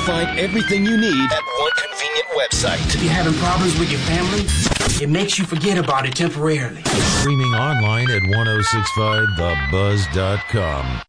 find everything you need at one convenient website. You're having problems with your family? It makes you forget about it temporarily. Streaming online at 1065thebuzz.com.